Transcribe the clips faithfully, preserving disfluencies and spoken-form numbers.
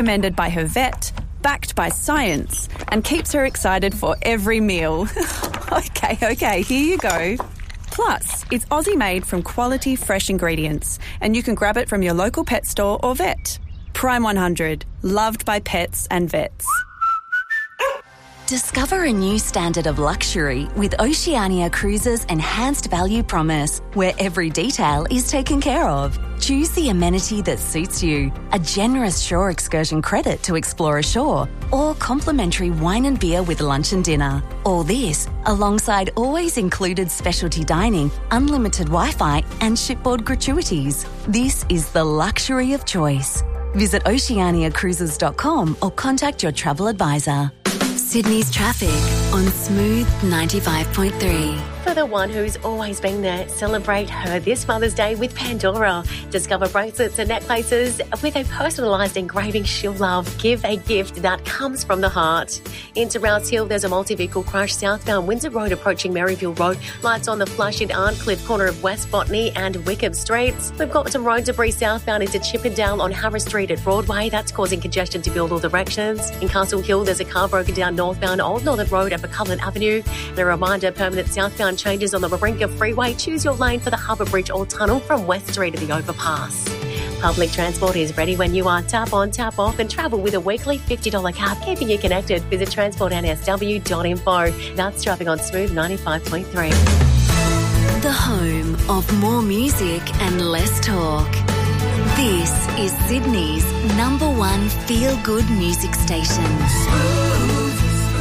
recommended by her vet, backed by science, and keeps her excited for every meal. okay, okay, here you go. Plus, it's Aussie made from quality fresh ingredients, and you can grab it from your local pet store or vet. Prime one hundred, loved by pets and vets. Discover a new standard of luxury with Oceania Cruises' enhanced value promise, where every detail is taken care of. Choose the amenity that suits you. A generous shore excursion credit to explore ashore, or complimentary wine and beer with lunch and dinner. All this alongside always included specialty dining, unlimited Wi-Fi and shipboard gratuities. This is the luxury of choice. Visit oceania cruises dot com or contact your travel advisor. Sydney's traffic on Smooth ninety-five point three. For the one who's always been there, celebrate her this Mother's Day with Pandora. Discover bracelets and necklaces with a personalised engraving she'll love. Give a gift that comes from the heart. Into Rouse Hill, there's a multi-vehicle crash southbound Windsor Road approaching Maryville Road. Lights on the flash in Arncliffe, corner of West Botany and Wickham Streets. We've got some road debris southbound into Chippendale on Harris Street at Broadway. That's causing congestion to build all directions. In Castle Hill, there's a car broken down northbound Old Northern Road at McCullen Avenue. And a reminder, permanent southbound changes on the Warringah Freeway. Choose your lane for the Harbour Bridge or tunnel from West Street to the overpass. Public transport is ready when you are. Tap on, tap off and travel with a weekly fifty dollars cab, keeping you connected. Visit transport n s w dot info. That's traffic on Smooth ninety-five point three. The home of more music and less talk. This is Sydney's number one feel-good music station. Smooth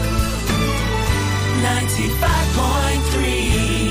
ninety-five point three.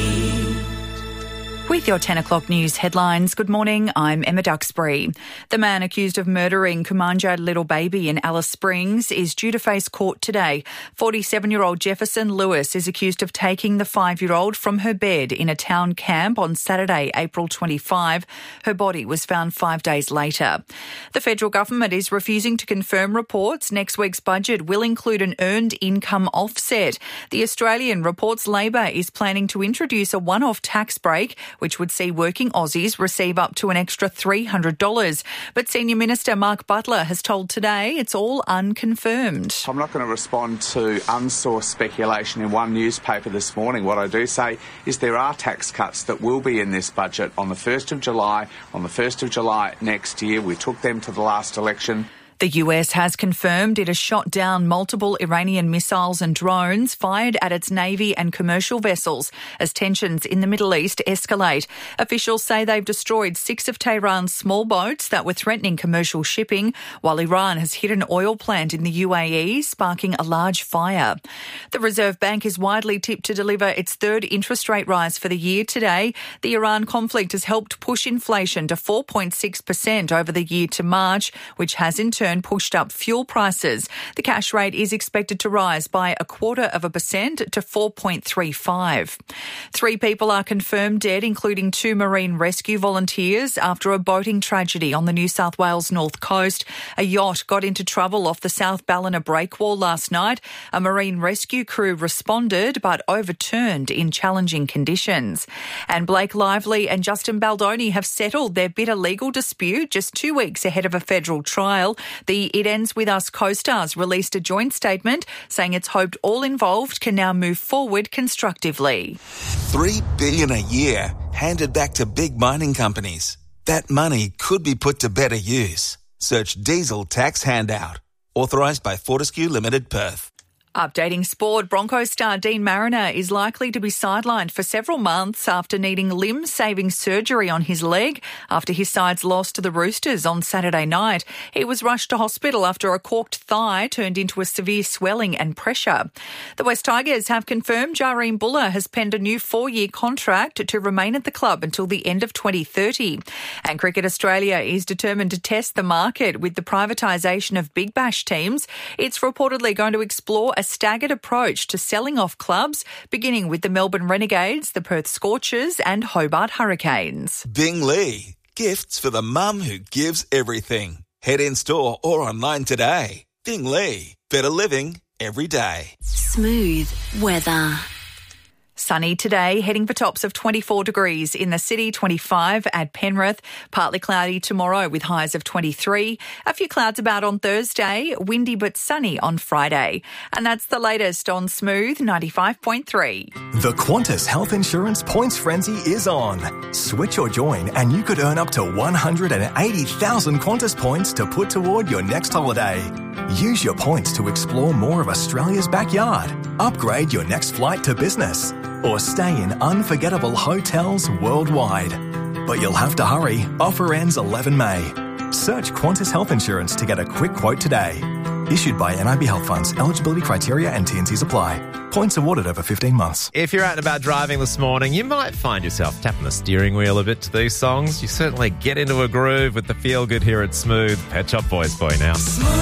With your ten o'clock news headlines, good morning, I'm Emma Duxbury. The man accused of murdering Kumanjat little baby in Alice Springs is due to face court today. forty-seven-year-old Jefferson Lewis is accused of taking the five-year-old from her bed in a town camp on Saturday, April twenty-fifth. Her body was found five days later. The federal government is refusing to confirm reports next week's budget will include an earned income offset. The Australian reports Labor is planning to introduce a one-off tax break which would see working Aussies receive up to an extra three hundred dollars. But Senior Minister Mark Butler has told Today it's all unconfirmed. I'm not going to respond to unsourced speculation in one newspaper this morning. What I do say is there are tax cuts that will be in this budget on the first of July, on the first of July next year. We took them to the last election. The U S has confirmed it has shot down multiple Iranian missiles and drones fired at its Navy and commercial vessels as tensions in the Middle East escalate. Officials say they've destroyed six of Tehran's small boats that were threatening commercial shipping, while Iran has hit an oil plant in the U A E, sparking a large fire. The Reserve Bank is widely tipped to deliver its third interest rate rise for the year today. The Iran conflict has helped push inflation to four point six percent over the year to March, which has in turn pushed up fuel prices. The cash rate is expected to rise by a quarter of a percent to four point three five. Three people are confirmed dead, including two marine rescue volunteers, after a boating tragedy on the New South Wales North Coast. A yacht got into trouble off the South Ballina breakwall last night. A marine rescue crew responded but overturned in challenging conditions. And Blake Lively and Justin Baldoni have settled their bitter legal dispute just two weeks ahead of a federal trial. The It Ends With Us co-stars released a joint statement saying it's hoped all involved can now move forward constructively. Three billion dollars a year handed back to big mining companies. That money could be put to better use. Search Diesel Tax Handout. Authorised by Fortescue Limited, Perth. Updating sport, Broncos star Dean Mariner is likely to be sidelined for several months after needing limb-saving surgery on his leg after his side's loss to the Roosters on Saturday night. He was rushed to hospital after a corked thigh turned into a severe swelling and pressure. The West Tigers have confirmed Jahream Buller has penned a new four-year contract to remain at the club until the end of twenty thirty. And Cricket Australia is determined to test the market with the privatisation of Big Bash teams. It's reportedly going to explore a staggered approach to selling off clubs, beginning with the Melbourne Renegades, the Perth Scorchers and Hobart Hurricanes. Bing Lee. Gifts for the mum who gives everything. Head in store or online today. Bing Lee. Better living every day. Smooth weather. Sunny today, heading for tops of twenty-four degrees in the city, twenty-five at Penrith. Partly cloudy tomorrow with highs of twenty-three. A few clouds about on Thursday, windy but sunny on Friday. And that's the latest on Smooth ninety-five point three. The Qantas Health Insurance Points Frenzy is on. Switch or join and you could earn up to one hundred eighty thousand Qantas points to put toward your next holiday. Use your points to explore more of Australia's backyard, upgrade your next flight to business, or stay in unforgettable hotels worldwide. But you'll have to hurry. Offer ends eleven May. Search Qantas Health Insurance to get a quick quote today. Issued by N I B Health Funds. Eligibility criteria and T and Cs apply. Points awarded over fifteen months. If you're out and about driving this morning, you might find yourself tapping the steering wheel a bit to these songs. You certainly get into a groove with the feel good here at Smooth. Pet Shop Boys for you now.